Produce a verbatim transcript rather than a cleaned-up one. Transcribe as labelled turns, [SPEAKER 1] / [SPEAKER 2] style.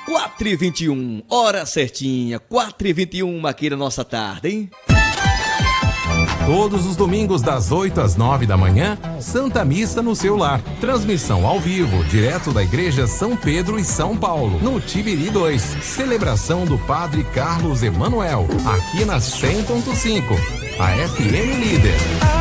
[SPEAKER 1] quatro e vinte e um, hora certinha, quatro e vinte e um aqui na nossa tarde, hein?
[SPEAKER 2] Todos os domingos das oito às nove da manhã, Santa Missa no seu lar. Transmissão ao vivo, direto da Igreja São Pedro e São Paulo, no Tibiri dois. Celebração do Padre Carlos Emanuel, aqui na cem ponto cinco, a F M Líder.